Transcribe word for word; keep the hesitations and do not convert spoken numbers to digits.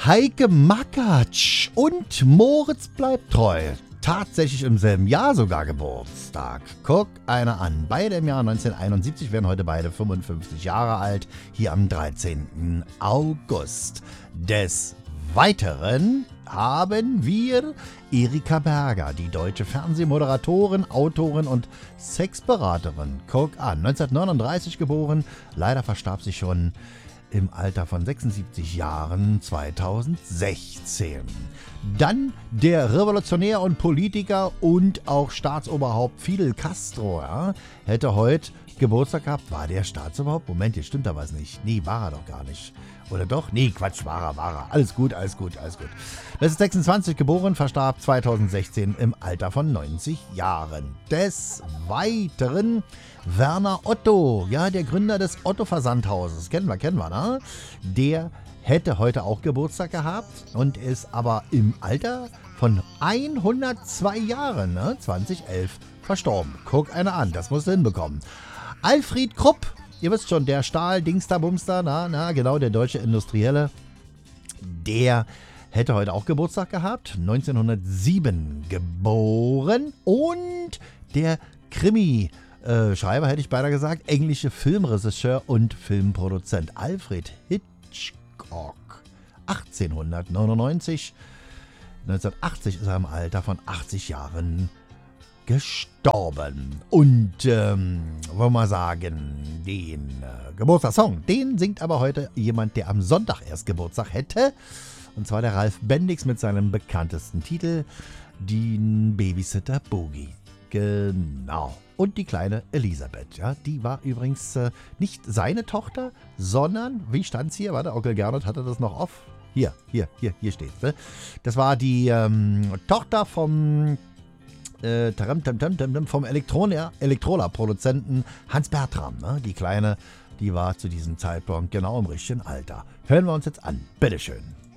Heike Makatsch und Moritz bleibt treu. Tatsächlich im selben Jahr sogar Geburtstag. Guck einer an. Beide im Jahr neunzehnhunderteinundsiebzig, werden heute beide fünfundfünfzig Jahre alt. Hier am dreizehnten August. Des Weiteren haben wir Erika Berger, die deutsche Fernsehmoderatorin, Autorin und Sexberaterin. Guck an. neunzehnhundertneununddreißig geboren. Leider verstarb sie schon im Alter von sechsundsiebzig Jahren zweitausendsechzehn. Dann der Revolutionär und Politiker und auch Staatsoberhaupt Fidel Castro, ja, hätte heute Geburtstag gehabt. War der Staatsoberhaupt? Moment, jetzt stimmt da was nicht. Nee, war er doch gar nicht. Oder doch? Nee, Quatsch, war er, war er. Alles gut, alles gut, alles gut. neunzehnhundertsechsundzwanzig geboren, verstarb zweitausendsechzehn im Alter von neunzig Jahren. Des Weiteren Werner Otto, ja, der Gründer des Otto-Versandhauses. Kennen wir, kennen wir, ne? Der hätte heute auch Geburtstag gehabt und ist aber im Alter von hundertzwei Jahren, ne, zweitausendelf, verstorben. Guck einer an, das musst du hinbekommen. Alfred Krupp, ihr wisst schon, der Stahl-Dingster-Bumster, na, na, genau, der deutsche Industrielle, der hätte heute auch Geburtstag gehabt, neunzehnhundertsieben geboren, und der Krimi- Äh, Schreiber hätte ich beinahe gesagt, englische Filmregisseur und Filmproduzent Alfred Hitchcock. achtzehnhundertneunundneunzig, neunzehnhundertachtzig ist er im Alter von achtzig Jahren gestorben. Und, ähm, wollen wir mal sagen, den äh, Geburtstagssong, den singt aber heute jemand, der am Sonntag erst Geburtstag hätte. Und zwar der Ralf Bendix mit seinem bekanntesten Titel, den Babysitter Boogie. Genau. Und die kleine Elisabeth, ja, die war übrigens äh, nicht seine Tochter, sondern, wie stand's hier? Warte, Onkel Gernot hatte das noch off. Hier, hier, hier, hier steht's. Ne? Das war die ähm, Tochter vom äh, tam, tam, tam, tam, vom Elektrola-Produzenten Hans Bertram. Ne? Die Kleine, die war zu diesem Zeitpunkt genau im richtigen Alter. Hören wir uns jetzt an. Bitteschön.